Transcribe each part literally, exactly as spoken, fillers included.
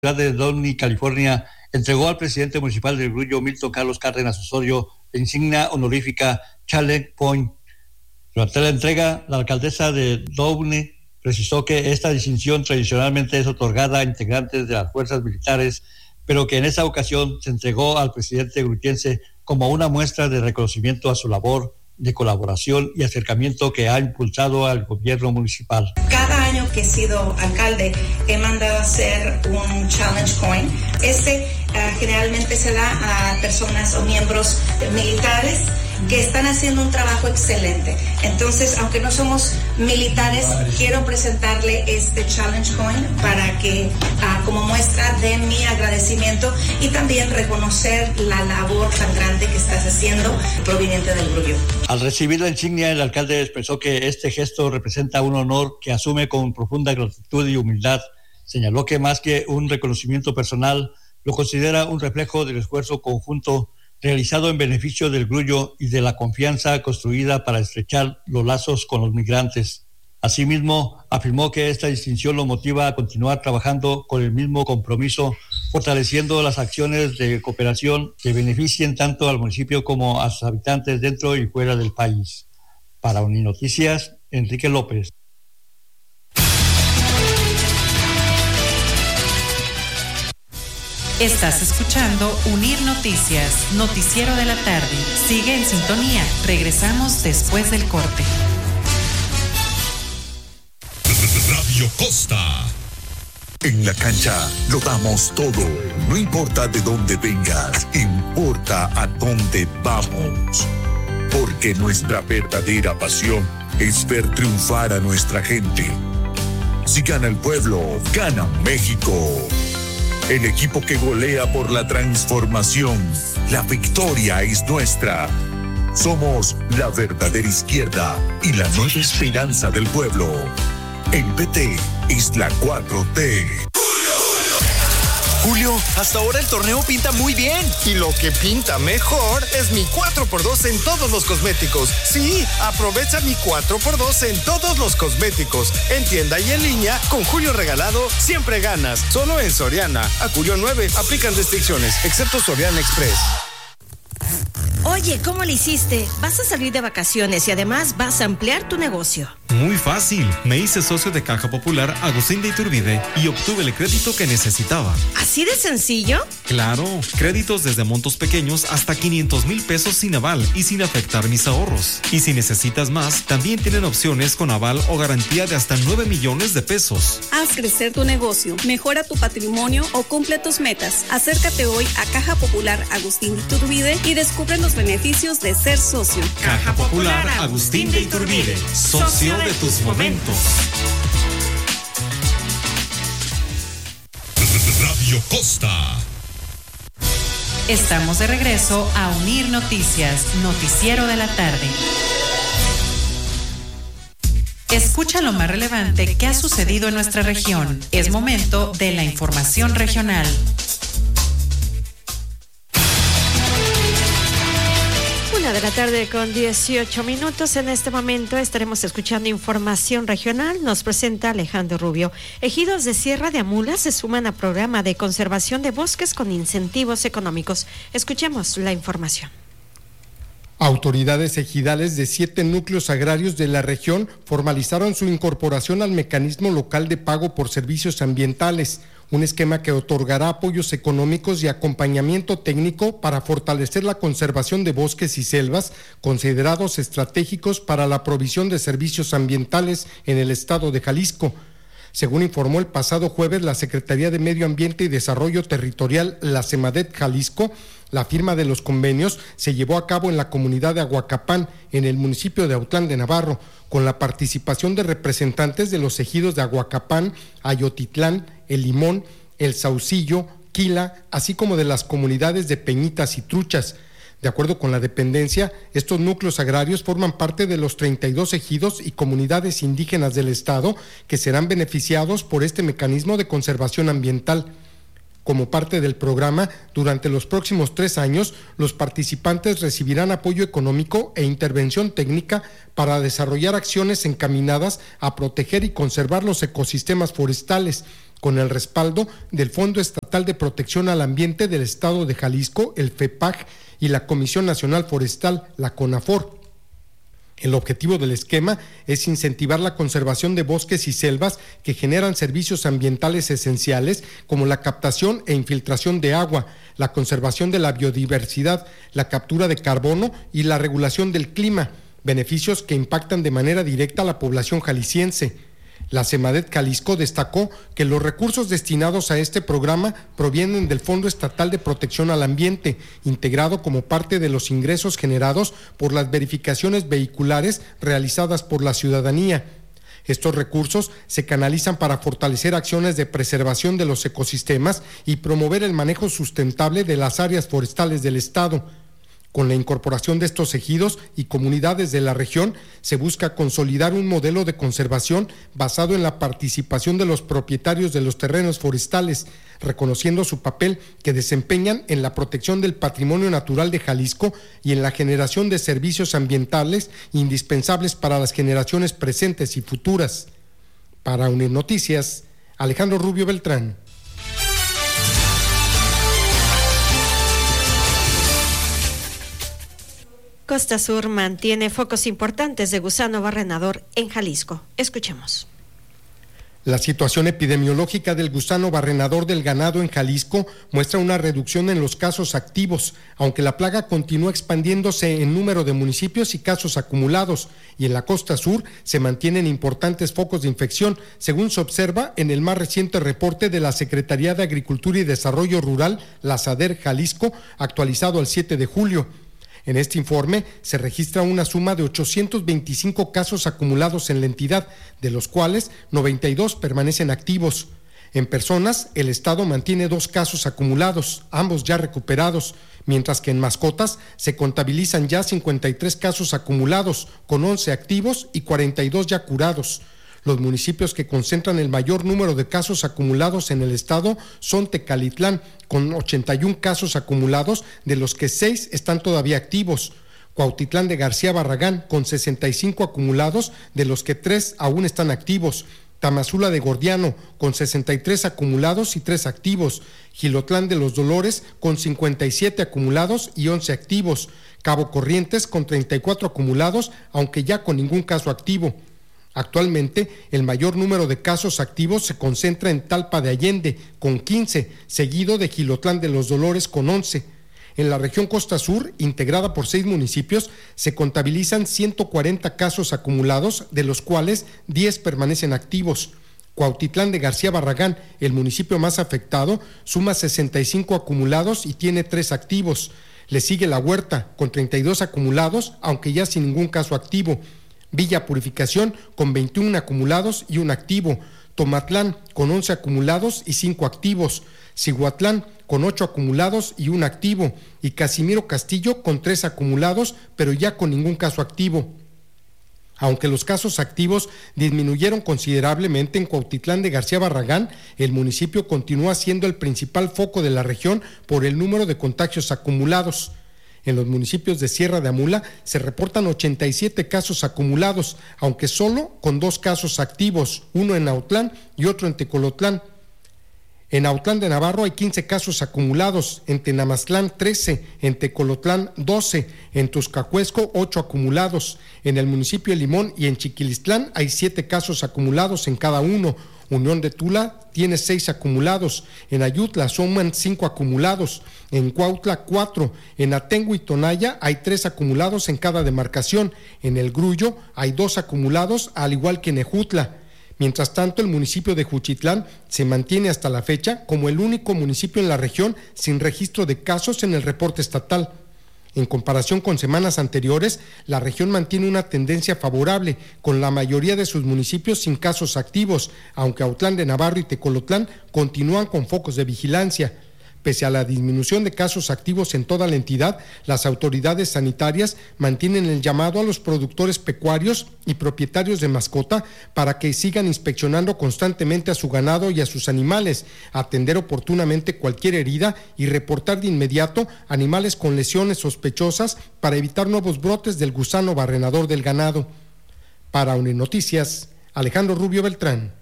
ciudad de Downey, California, entregó al presidente municipal del Grullo, Milton Carlos Cárdenas Osorio, la insignia honorífica Challenge Point. Durante la entrega, la alcaldesa de Downey precisó que esta distinción tradicionalmente es otorgada a integrantes de las fuerzas militares, pero que en esta ocasión se entregó al presidente grullense como una muestra de reconocimiento a su labor de colaboración y acercamiento que ha impulsado al gobierno municipal. Cada año que he sido alcalde he mandado a hacer un challenge coin. Este uh, generalmente se da a personas o miembros militares que están haciendo un trabajo excelente. Entonces, aunque no somos militares, quiero presentarle este challenge coin para que, uh, como muestra de mi agradecimiento y también reconocer la labor tan grande que estás haciendo proveniente del Grullo. Al recibir la insignia, el alcalde expresó que este gesto representa un honor que asume con profunda gratitud y humildad. Señaló que más que un reconocimiento personal, lo considera un reflejo del esfuerzo conjunto realizado en beneficio del Grullo y de la confianza construida para estrechar los lazos con los migrantes. Asimismo, afirmó que esta distinción lo motiva a continuar trabajando con el mismo compromiso, fortaleciendo las acciones de cooperación que beneficien tanto al municipio como a sus habitantes dentro y fuera del país. Para Uninoticias, Enrique López. Estás escuchando Unir Noticias, noticiero de la tarde. Sigue en sintonía. Regresamos después del corte. Radio Costa. En la cancha lo damos todo. No importa de dónde vengas, importa a dónde vamos. Porque nuestra verdadera pasión es ver triunfar a nuestra gente. Si gana el pueblo, gana México. El equipo que golea por la transformación. La victoria es nuestra. Somos la verdadera izquierda y la nueva esperanza del pueblo. El P T es la cuatro T. Julio, hasta ahora el torneo pinta muy bien. Y lo que pinta mejor es mi cuatro por dos en todos los cosméticos. Sí, aprovecha mi cuatro por dos en todos los cosméticos. En tienda y en línea, con Julio regalado, siempre ganas. Solo en Soriana. A Julio nueve, aplican restricciones, excepto Soriana Express. Oye, ¿cómo le hiciste? Vas a salir de vacaciones y además vas a ampliar tu negocio. Muy fácil. Me hice socio de Caja Popular Agustín de Iturbide y obtuve el crédito que necesitaba. ¿Así de sencillo? Claro. Créditos desde montos pequeños hasta quinientos mil pesos sin aval y sin afectar mis ahorros. Y si necesitas más, también tienen opciones con aval o garantía de hasta nueve millones de pesos. Haz crecer tu negocio, mejora tu patrimonio o cumple tus metas. Acércate hoy a Caja Popular Agustín de Iturbide y descubre los beneficios de ser socio. Caja Popular Agustín de Iturbide, socio de tus momentos. Radio Costa. Estamos de regreso a Unir Noticias, noticiero de la tarde. Escucha lo más relevante que ha sucedido en nuestra región. Es momento de la información regional. Una de la tarde con dieciocho minutos. En este momento estaremos escuchando información regional. Nos presenta Alejandro Rubio. Ejidos de Sierra de Amula se suman a programa de conservación de bosques con incentivos económicos. Escuchemos la información. Autoridades ejidales de siete núcleos agrarios de la región formalizaron su incorporación al mecanismo local de pago por servicios ambientales, un esquema que otorgará apoyos económicos y acompañamiento técnico para fortalecer la conservación de bosques y selvas considerados estratégicos para la provisión de servicios ambientales en el estado de Jalisco. Según informó el pasado jueves la Secretaría de Medio Ambiente y Desarrollo Territorial, la SEMADET Jalisco, la firma de los convenios se llevó a cabo en la comunidad de Aguacapán, en el municipio de Autlán de Navarro, con la participación de representantes de los ejidos de Aguacapán, Ayotitlán, El Limón, El Saucillo, Quila, así como de las comunidades de Peñitas y Truchas. De acuerdo con la dependencia, estos núcleos agrarios forman parte de los treinta y dos ejidos y comunidades indígenas del estado que serán beneficiados por este mecanismo de conservación ambiental. Como parte del programa, durante los próximos tres años, los participantes recibirán apoyo económico e intervención técnica para desarrollar acciones encaminadas a proteger y conservar los ecosistemas forestales, con el respaldo del Fondo Estatal de Protección al Ambiente del Estado de Jalisco, el FEPAJ, y la Comisión Nacional Forestal, la CONAFOR. El objetivo del esquema es incentivar la conservación de bosques y selvas que generan servicios ambientales esenciales como la captación e infiltración de agua, la conservación de la biodiversidad, la captura de carbono y la regulación del clima, beneficios que impactan de manera directa a la población jalisciense. La Semadet Jalisco destacó que los recursos destinados a este programa provienen del Fondo Estatal de Protección al Ambiente, integrado como parte de los ingresos generados por las verificaciones vehiculares realizadas por la ciudadanía. Estos recursos se canalizan para fortalecer acciones de preservación de los ecosistemas y promover el manejo sustentable de las áreas forestales del Estado. Con la incorporación de estos ejidos y comunidades de la región, se busca consolidar un modelo de conservación basado en la participación de los propietarios de los terrenos forestales, reconociendo su papel que desempeñan en la protección del patrimonio natural de Jalisco y en la generación de servicios ambientales indispensables para las generaciones presentes y futuras. Para Unir Noticias, Alejandro Rubio Beltrán. Costa Sur mantiene focos importantes de gusano barrenador en Jalisco. Escuchemos. La situación epidemiológica del gusano barrenador del ganado en Jalisco muestra una reducción en los casos activos, aunque la plaga continúa expandiéndose en número de municipios y casos acumulados, y en la costa sur se mantienen importantes focos de infección, según se observa en el más reciente reporte de la Secretaría de Agricultura y Desarrollo Rural, la SADER Jalisco, actualizado el siete de julio. En este informe se registra una suma de ochocientos veinticinco casos acumulados en la entidad, de los cuales noventa y dos permanecen activos. En personas, el Estado mantiene dos casos acumulados, ambos ya recuperados, mientras que en mascotas se contabilizan ya cincuenta y tres casos acumulados, con once activos y cuarenta y dos ya curados. Los municipios que concentran el mayor número de casos acumulados en el estado son Tecalitlán, con ochenta y un casos acumulados, de los que seis están todavía activos. Cuautitlán de García Barragán, con sesenta y cinco acumulados, de los que tres aún están activos. Tamazula de Gordiano, con sesenta y tres acumulados y tres activos. Gilotlán de los Dolores, con cincuenta y siete acumulados y once activos. Cabo Corrientes, con treinta y cuatro acumulados, aunque ya con ningún caso activo. Actualmente, el mayor número de casos activos se concentra en Talpa de Allende, con quince, seguido de Gilotlán de los Dolores, con once. En la región Costa Sur, integrada por seis municipios, se contabilizan ciento cuarenta casos acumulados, de los cuales diez permanecen activos. Cuautitlán de García Barragán, el municipio más afectado, suma sesenta y cinco acumulados y tiene tres activos. Le sigue La Huerta, con treinta y dos acumulados, aunque ya sin ningún caso activo. Villa Purificación, con veintiún acumulados y un activo. Tomatlán, con once acumulados y cinco activos. Cihuatlán, con ocho acumulados y un activo. Y Casimiro Castillo, con tres acumulados, pero ya con ningún caso activo. Aunque los casos activos disminuyeron considerablemente en Cuautitlán de García Barragán, el municipio continúa siendo el principal foco de la región por el número de contagios acumulados. En los municipios de Sierra de Amula se reportan ochenta y siete casos acumulados, aunque solo con dos casos activos, uno en Autlán y otro en Tecolotlán. En Autlán de Navarro hay quince casos acumulados, en Tenamaztlán trece, en Tecolotlán doce, en Tuscacuesco ocho acumulados, en el municipio de Limón y en Chiquilistlán hay siete casos acumulados en cada uno. Unión de Tula tiene seis acumulados, en Ayutla suman cinco acumulados, en Cuautla cuatro, en Atengo y Tonaya hay tres acumulados en cada demarcación, en El Grullo hay dos acumulados, al igual que en Ejutla. Mientras tanto, el municipio de Juchitlán se mantiene hasta la fecha como el único municipio en la región sin registro de casos en el reporte estatal. En comparación con semanas anteriores, la región mantiene una tendencia favorable, con la mayoría de sus municipios sin casos activos, aunque Autlán de Navarro y Tecolotlán continúan con focos de vigilancia. Pese a la disminución de casos activos en toda la entidad, las autoridades sanitarias mantienen el llamado a los productores pecuarios y propietarios de mascota para que sigan inspeccionando constantemente a su ganado y a sus animales, atender oportunamente cualquier herida y reportar de inmediato animales con lesiones sospechosas para evitar nuevos brotes del gusano barrenador del ganado. Para Unirnoticias, Alejandro Rubio Beltrán.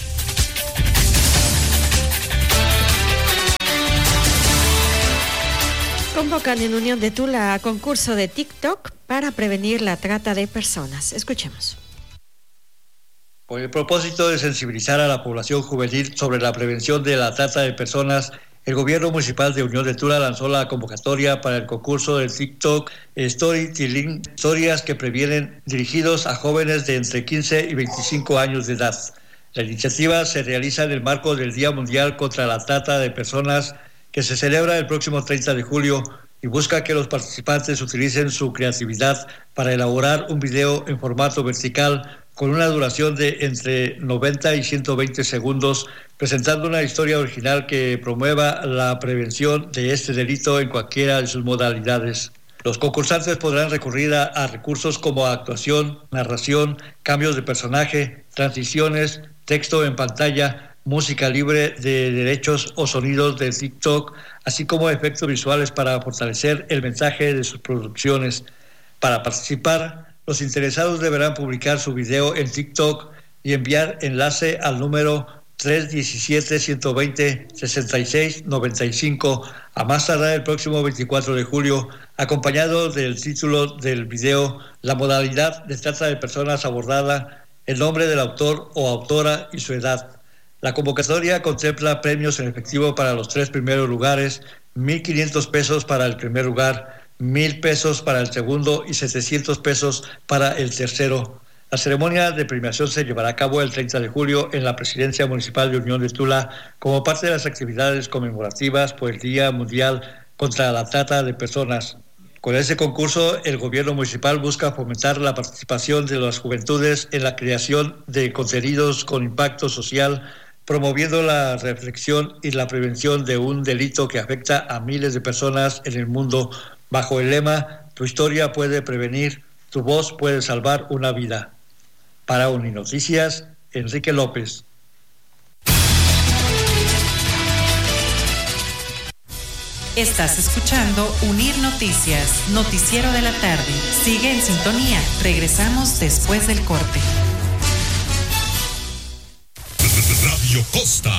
Convocan en Unión de Tula a concurso de TikTok para prevenir la trata de personas. Escuchemos. Con el propósito de sensibilizar a la población juvenil sobre la prevención de la trata de personas, el gobierno municipal de Unión de Tula lanzó la convocatoria para el concurso de TikTok Storytelling, historias que previenen, dirigidos a jóvenes de entre quince y veinticinco años de edad. La iniciativa se realiza en el marco del Día Mundial contra la Trata de Personas, que se celebra el próximo treinta de julio y busca que los participantes utilicen su creatividad para elaborar un video en formato vertical con una duración de entre noventa y ciento veinte segundos, presentando una historia original que promueva la prevención de este delito en cualquiera de sus modalidades. Los concursantes podrán recurrir a, a recursos como actuación, narración, cambios de personaje, transiciones, texto en pantalla, música libre de derechos o sonidos de TikTok, así como efectos visuales para fortalecer el mensaje de sus producciones. Para participar, los interesados deberán publicar su video en TikTok y enviar enlace al número tres uno siete, uno dos cero, seis seis nueve cinco a más tardar el próximo veinticuatro de julio, acompañado del título del video, la modalidad de trata de personas abordada, el nombre del autor o autora y su edad. La convocatoria contempla premios en efectivo para los tres primeros lugares, mil quinientos pesos para el primer lugar, mil pesos para el segundo y setecientos pesos para el tercero. La ceremonia de premiación se llevará a cabo el treinta de julio en la Presidencia Municipal de Unión de Tula como parte de las actividades conmemorativas por el Día Mundial contra la Trata de Personas. Con este concurso, el gobierno municipal busca fomentar la participación de las juventudes en la creación de contenidos con impacto social, promoviendo la reflexión y la prevención de un delito que afecta a miles de personas en el mundo, bajo el lema "Tu historia puede prevenir, tu voz puede salvar una vida". Para Uninoticias, Enrique López. Estás escuchando Unir Noticias, noticiero de la tarde. Sigue en sintonía. Regresamos después del corte. Radio Costa.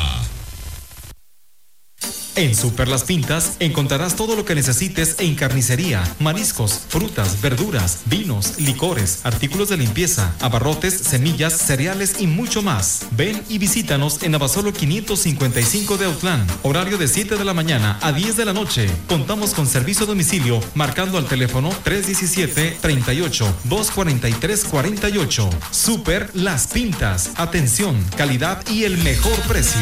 En Super Las Pintas encontrarás todo lo que necesites en carnicería, mariscos, frutas, verduras, vinos, licores, artículos de limpieza, abarrotes, semillas, cereales y mucho más. Ven y visítanos en Abasolo quinientos cincuenta y cinco de Autlán. Horario de siete de la mañana a diez de la noche. Contamos con servicio a domicilio marcando al teléfono tres uno siete, tres ocho, dos cuatro tres, cuatro ocho. Super Las Pintas. Atención, calidad y el mejor precio.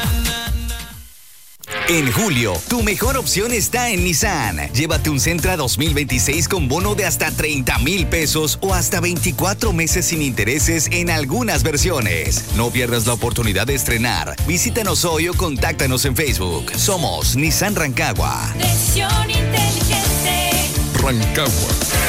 En julio, tu mejor opción está en Nissan. Llévate un Sentra dos mil veintiséis con bono de hasta treinta mil pesos o hasta veinticuatro meses sin intereses en algunas versiones. No pierdas la oportunidad de estrenar. Visítanos hoy o contáctanos en Facebook. Somos Nissan Rancagua. Presión inteligente. Rancagua.